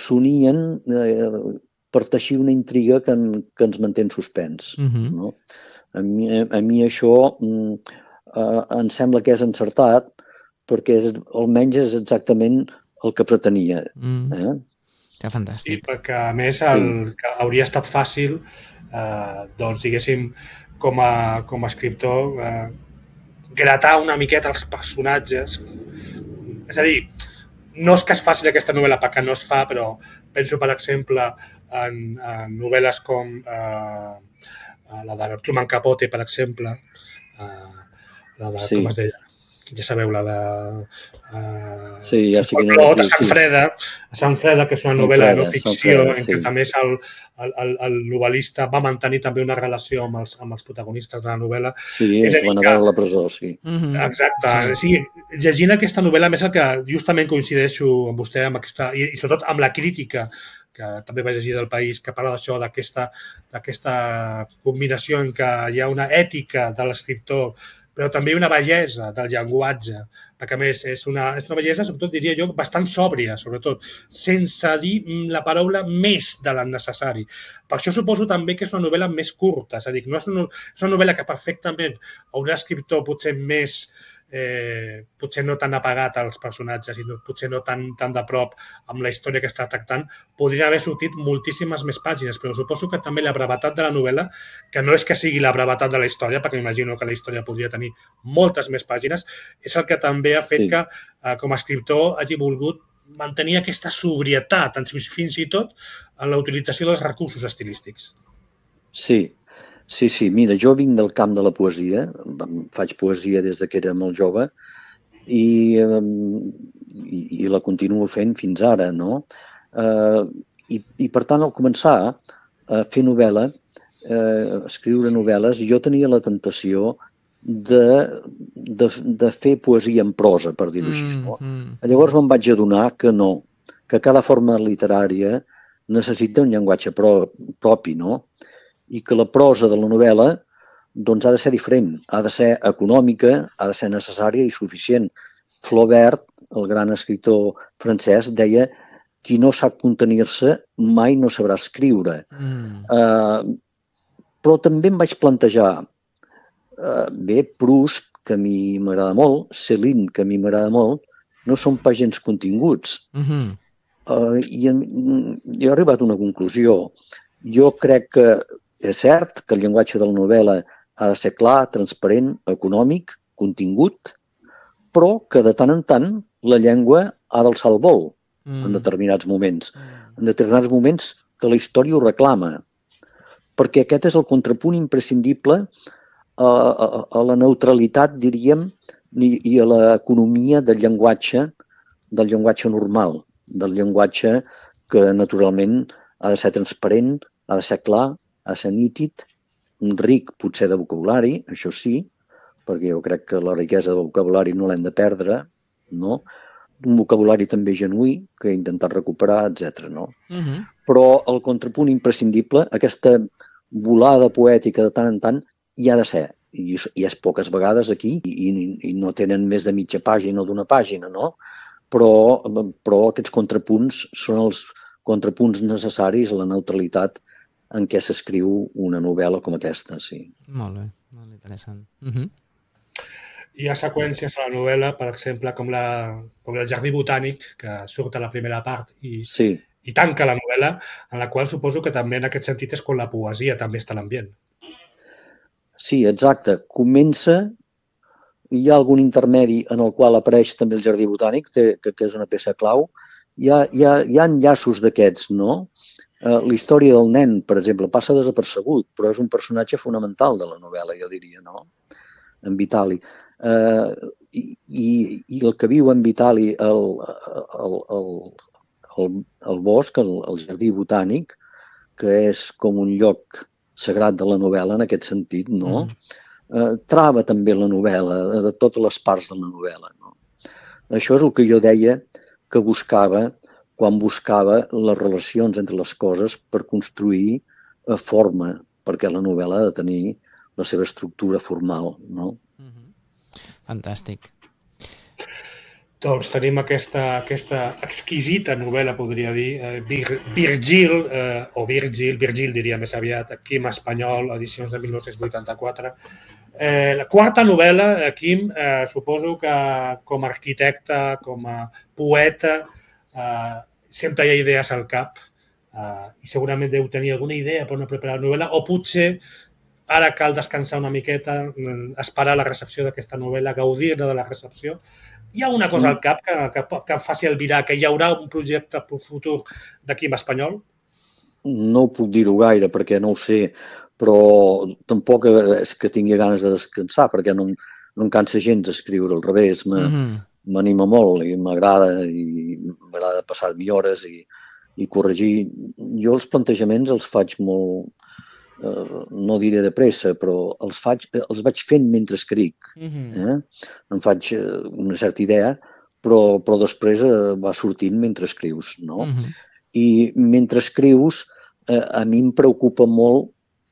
s'unien per teixir una intriga que ens manté en suspens. No? A mi això em sembla que és encertat, perquè almenys és exactament el que pretenia. Que fantàstic. Sí, perquè a més que hauria estat fàcil, doncs diguéssim, com a escriptor, gratar una miqueta els personatges. És a dir, no és que es faci aquesta novel·la perquè no es fa, però penso, per exemple, en novel·les com la de Truman Capote, per exemple, la de, com es deia? Ja sabeu, la de... Sí, ja sé quina a Sant Freda, que és una novel·la de no ficció, en què també el novel·lista va mantenir també una relació amb els protagonistes de la novel·la. Sí, és la novel·la a la presó, sí. Exacte. Sí, llegint aquesta novel·la, més el que justament coincideixo amb vostè, amb aquesta, i sobretot amb la crítica que també vaig llegir del País, que parla d'això, d'aquesta combinació en què hi ha una ètica de l'escriptor, però també una bellesa del llenguatge, perquè a més és una bellesa, sobretot diria jo, bastant sòbria, sobretot, sense dir la paraula més de la necessari. Per això suposo també que és una novel·la més curta, és a dir, no és una novel·la que perfectament a un escriptor potser més potser no tan apagat als personatges i potser no tan de prop amb la història que està tractant, podrien haver sortit moltíssimes més pàgines, però suposo que també la brevetat de la novel·la, que no és que sigui la brevetat de la història, perquè m'imagino que la història podria tenir moltes més pàgines, és el que també ha fet que com a escriptor hagi volgut mantenir aquesta sobrietat, fins i tot en la utilització dels recursos estilístics. Sí, mira, jo vinc del camp de la poesia, faig poesia des que era molt jove i la continuo fent fins ara, no? I per tant, al començar a fer novel·la, escriure novel·les, jo tenia la tentació de fer poesia en prosa, per dir-ho així. No? Llavors me'n vaig adonar que no, que cada forma literària necessita un llenguatge propi, no? I que la prosa de la novel·la doncs ha de ser diferent, ha de ser econòmica, ha de ser necessària i suficient. Flaubert, el gran escriptor francès, deia qui no sap contenir-se mai no sabrà escriure. Però també em vaig plantejar Proust, que a mi m'agrada molt, Céline, que a mi m'agrada molt, no són pas gens continguts. I he arribat a una conclusió. Jo crec que és cert que el llenguatge de la novel·la ha de ser clar, transparent, econòmic, contingut, però que de tant en tant la llengua ha d'alçar el vol en determinats moments. En determinats moments que la història ho reclama. Perquè aquest és el contrapunt imprescindible a la neutralitat, diríem, i a l'economia del llenguatge normal, del llenguatge que naturalment ha de ser transparent, ha de ser clar, ha de ser nítid, ric potser de vocabulari, això sí, perquè jo crec que la riquesa del vocabulari no l'hem de perdre, no? Un vocabulari també genuí que he intentat recuperar, etc. No? Però el contrapunt imprescindible, aquesta volada poètica de tant en tant, hi ha de ser. I és poques vegades aquí i no tenen més de mitja pàgina o d'una pàgina, no? Però aquests contrapunts són els contrapunts necessaris a la neutralitat en què s'escriu una novel·la com aquesta, sí. Molt bé, molt interessant. Hi ha seqüències a la novel·la, per exemple, com el jardí botànic, que surt a la primera part i tanca la novel·la, en la qual suposo que també en aquest sentit és quan la poesia també està a l'ambient. Sí, exacte. Comença, hi ha algun intermedi en el qual apareix també el jardí botànic, que és una peça clau. Hi ha enllaços d'aquests, no? La història del nen, per exemple, passa desapercebut, però és un personatge fonamental de la novel·la, jo diria, no? En Vitali. I el que viu en Vitali al bosc, el jardí botànic, que és com un lloc sagrat de la novel·la en aquest sentit, no? Trava també la novel·la, de totes les parts de la novel·la. No? Això és el que jo deia que buscava quan buscava les relacions entre les coses per construir forma, perquè la novel·la ha de tenir la seva estructura formal, no? Fantàstic. Doncs tenim aquesta exquisita novel·la, podria dir, Virgil diria més aviat, Quim Espanyol, edicions de 1984. La quarta novel·la, Quim, suposo que com a arquitecte, com a poeta, sempre hi ha idees al cap i segurament deu tenir alguna idea per no preparar la novel·la, o potser ara cal descansar una miqueta, esperar la recepció d'aquesta novel·la, gaudir-ne de la recepció. Hi ha una cosa al cap que faci albirar que hi haurà un projecte futur de Quim Espanyol? No ho puc dir-ho gaire perquè no ho sé, però tampoc és que tingui ganes de descansar perquè no em cansa gens escriure, al revés, m'anima molt i m'agrada passar-m'hi hores i corregir. Jo els plantejaments els faig molt, no diré de pressa, però els vaig fent mentre escric. Em faig una certa idea, però després va sortint mentre escrius, no? I mentre escrius, a mi em preocupa molt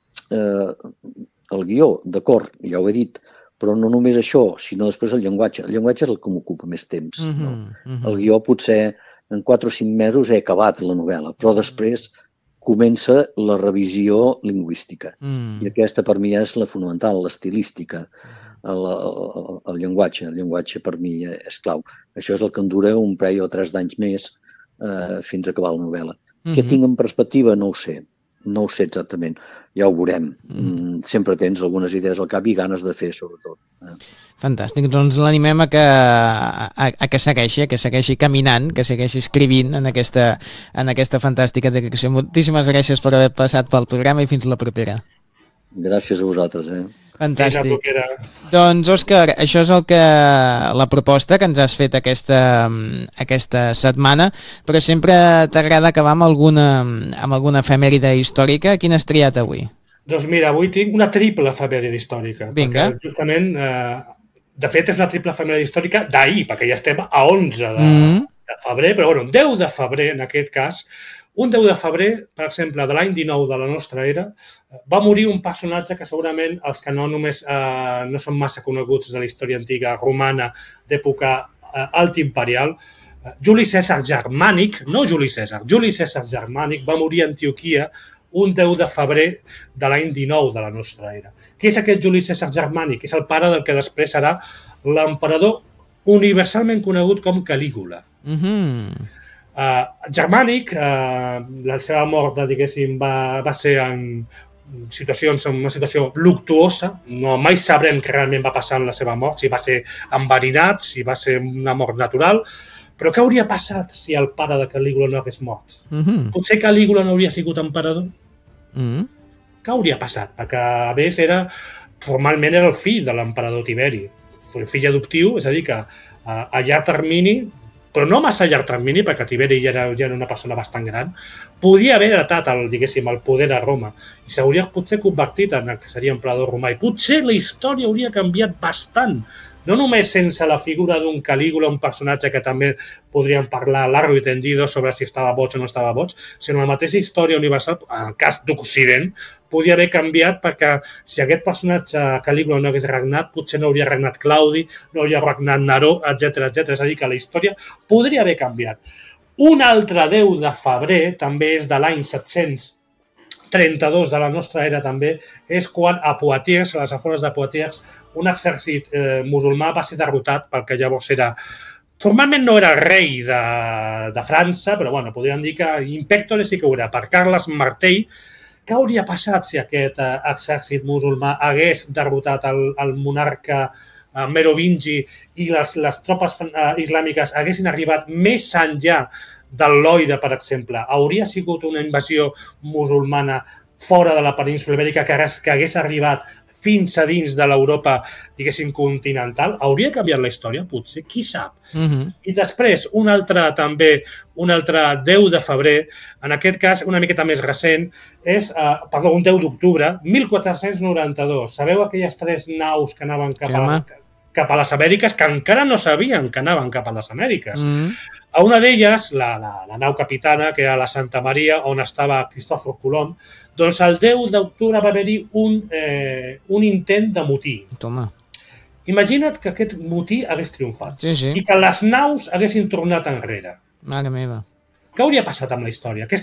el guió, d'acord, ja ho he dit, però no només això, sinó després el llenguatge. El llenguatge és el que m'ocupa més temps. El guió potser en 4 o 5 mesos he acabat la novel·la, però després comença la revisió lingüística. I aquesta per mi és la fonamental, l'estilística, el llenguatge. El llenguatge per mi és clau. Això és el que em dura un parell o 3 d'anys més fins a acabar la novel·la. Què tinc en perspectiva? No ho sé. No ho sé exactament. Ja ho veurem. Sempre tens algunes idees al cap i ganes de fer, sobretot. Fantàstic. Doncs l'animem a que segueixi caminant, que segueixi escrivint en aquesta fantàstica direcció. Moltíssimes gràcies per haver passat pel programa i fins la propera. Gràcies a vosaltres. Fantàstic. Doncs, Òscar, això és la proposta que ens has fet aquesta setmana, però sempre t'agrada acabar amb alguna efemèride històrica. Quina has triat avui? Doncs mira, avui tinc una triple efemèride històrica. Vinga. Perquè justament, de fet, és una triple efemèride històrica d'ahir, perquè ja estem a 11 de febrer, però bueno, 10 de febrer en aquest cas. Un 10 de febrer, per exemple, de l'any 19 de la nostra era, va morir un personatge que segurament els que no són massa coneguts de la història antiga romana d'època alt-imperial, Juli Cèsar Germànic, no Juli Cèsar, Juli Cèsar Germànic va morir a Antioquia un 10 de febrer de l'any 19 de la nostra era. Qui és aquest Juli Cèsar Germànic? És el pare del que després serà l'emperador universalment conegut com Calígula. Germànic, la seva mort, diguéssim, va ser en una situació luctuosa. No, mai sabrem què realment va passar en la seva mort, si va ser enverinat, si va ser una mort natural, però què hauria passat si el pare de Calígula no hagués mort? Potser Calígula no hauria sigut emperador? Què hauria passat? Perquè, a més, formalment era el fill de l'emperador Tiberi, el fill adoptiu, és a dir, que a llarg termini, però no massa a llarg termini, perquè Tiberi ja era una persona bastant gran, podia haver heretat el poder a Roma i s'hauria potser convertit en el que seria emperador romà. I potser la història hauria canviat bastant, no només sense la figura d'un Calígula, un personatge que també podríem parlar largo i tendido sobre si estava boig o no estava boig, sinó la mateixa història universal, en el cas d'Occident, podia haver canviat perquè si aquest personatge Calígula no hagués regnat, potser no hauria regnat Claudi, no hauria regnat Neró, etc. És a dir, que la història podria haver canviat. Un altre 10 de febrer, també és de l'any 732 de la nostra era també, és quan a Poitiers, a les afores de Poitiers, un exèrcit musulmà va ser derrotat pel que llavors era... Formalment no era el rei de França, però bueno, podríem dir que Impèctore sí que ho era, per Carles Martell. Què hauria passat si aquest exèrcit musulmà hagués derrotat el monarca merovingi i les tropes islàmiques haguessin arribat més enllà del Loira, per exemple? Hauria sigut una invasió musulmana fora de la península ibèrica que hagués arribat fins a dins de l'Europa, diguéssim, continental? Hauria canviat la història? Potser, qui sap? I després, un altre 10 de febrer, en aquest cas una miqueta més recent, és, un 10 d'octubre, 1492. Sabeu aquelles 3 naus que anaven cap a les Amèriques, que encara no sabien que anaven cap a les Amèriques. A una d'elles, la nau capitana, que era la Santa Maria, on estava Cristòfor Colom, doncs el 10 d'octubre va haver-hi un intent de motí. Toma. Imagina't que aquest motí hagués triomfat Sí. i que les naus haguessin tornat enrere. Mare meva. Què hauria passat amb la història?